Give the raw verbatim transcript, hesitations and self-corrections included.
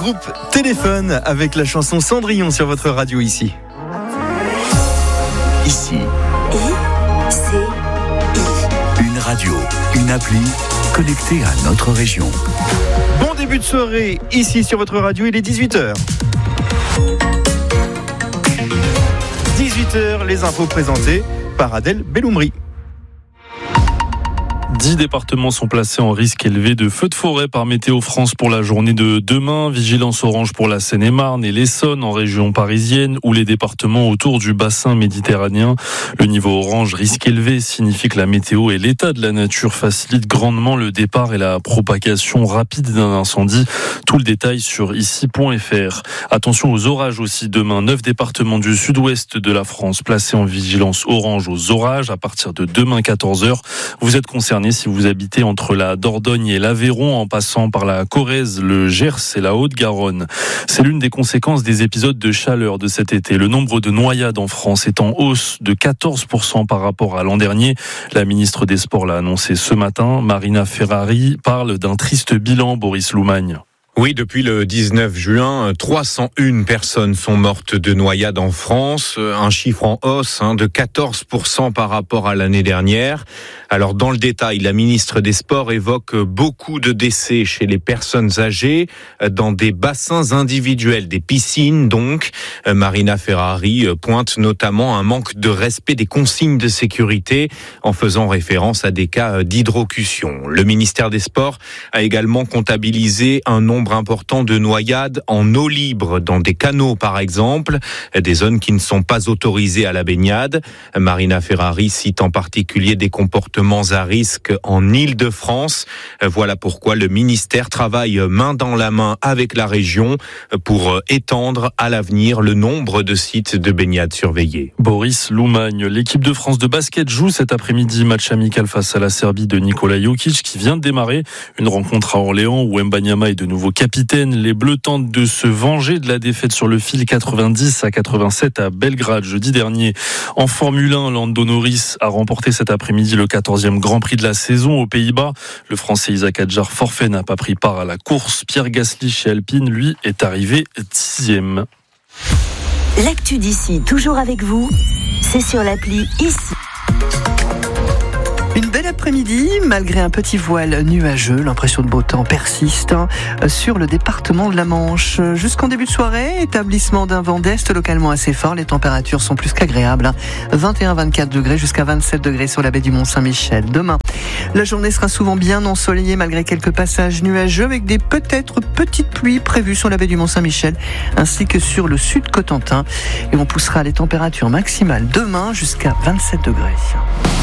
groupe Téléphone avec la chanson Cendrillon sur votre radio ici. Ici. I, C, I. Une radio, une appli connectée à notre région. Bon début de soirée ici sur votre radio, il est dix-huit heures. dix-huit heures, les infos présentées par Adèle Belloumri. dix départements sont placés en risque élevé de feux de forêt par Météo France pour la journée de demain. Vigilance orange pour la Seine-et-Marne et l'Essonne en région parisienne ou les départements autour du bassin méditerranéen. Le niveau orange risque élevé signifie que la météo et l'état de la nature facilitent grandement le départ et la propagation rapide d'un incendie. Tout le détail sur ici point f r. Attention aux orages aussi demain. Neuf départements du sud-ouest de la France placés en vigilance orange aux orages à partir de demain quatorze heures. Vous êtes concernés si vous habitez entre la Dordogne et l'Aveyron en passant par la Corrèze, le Gers et la Haute-Garonne. C'est l'une des conséquences des épisodes de chaleur de cet été. Le nombre de noyades en France est en hausse de quatorze pour cent par rapport à l'an dernier. La ministre des Sports l'a annoncé ce matin. Marina Ferrari parle d'un triste bilan, Boris Loumagne. Oui, depuis le dix-neuf juin, trois cent une personnes sont mortes de noyade en France, un chiffre en hausse hein, de quatorze pour cent par rapport à l'année dernière. Alors dans le détail, la ministre des Sports évoque beaucoup de décès chez les personnes âgées dans des bassins individuels, des piscines donc. Marina Ferrari pointe notamment un manque de respect des consignes de sécurité en faisant référence à des cas d'hydrocution. Le ministère des Sports a également comptabilisé un nombre important de noyades en eau libre, dans des canaux par exemple, des zones qui ne sont pas autorisées à la baignade. Marina Ferrari cite en particulier des comportements à risque en Île-de-France. Voilà pourquoi le ministère travaille main dans la main avec la région pour étendre à l'avenir le nombre de sites de baignade surveillés. Boris Loumagne, l'équipe de France de basket joue cet après-midi match amical face à la Serbie de Nikola Jokic qui vient de démarrer. Une rencontre à Orléans où Mbanyama est de nouveau capitaine. Les Bleus tentent de se venger de la défaite sur le fil quatre-vingt-dix à quatre-vingt-sept à Belgrade jeudi dernier. En Formule un, Lando Norris a remporté cet après-midi le quatorzième Grand Prix de la saison aux Pays-Bas. Le Français Isaac Hadjar forfait n'a pas pris part à la course. Pierre Gasly chez Alpine, lui, est arrivé dixième. L'actu d'ici, toujours avec vous, c'est sur l'appli ici. Une belle après-midi, malgré un petit voile nuageux, l'impression de beau temps persiste hein, sur le département de la Manche. Jusqu'en début de soirée, établissement d'un vent d'est localement assez fort, les températures sont plus qu'agréables. Hein. vingt et un à vingt-quatre degrés jusqu'à vingt-sept degrés sur la baie du Mont-Saint-Michel. Demain, la journée sera souvent bien ensoleillée malgré quelques passages nuageux avec des peut-être petites pluies prévues sur la baie du Mont-Saint-Michel ainsi que sur le sud Cotentin. Et on poussera les températures maximales demain jusqu'à vingt-sept degrés.